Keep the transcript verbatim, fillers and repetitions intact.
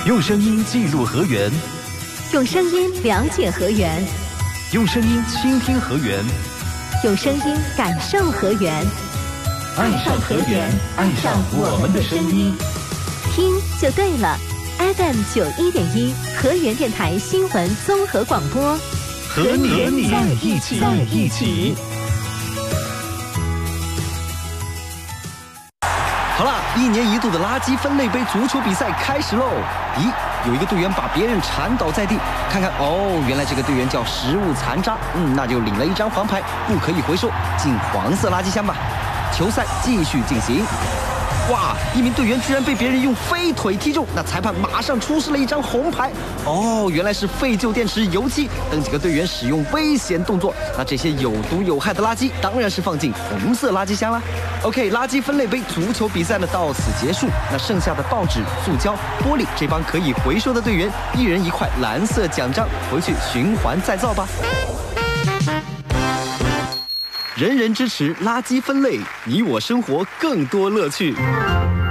用声音记录河源， 用声音了解河源， 用声音倾听河源， 用声音感受河源。 爱上河源，爱上我们的声音， 听就对了。F M 九一点一河源电台新闻综合广播， 和你在一起，在一起。好了，一年一度的垃圾分类杯足球比赛开始喽！咦，有一个队员把别人铲倒在地，看看哦，原来这个队员叫食物残渣，嗯，那就领了一张黄牌，不可以回收，进黄色垃圾箱吧。球赛继续进行。哇！一名队员居然被别人用飞腿踢中，那裁判马上出示了一张红牌。哦，原来是废旧电池、油漆等几个队员使用危险动作。那这些有毒有害的垃圾当然是放进红色垃圾箱啦。OK， 垃圾分类杯足球比赛呢到此结束。那剩下的报纸、塑胶、玻璃，这帮可以回收的队员，一人一块蓝色奖章，回去循环再造吧。人人支持垃圾分类，你我生活更多乐趣。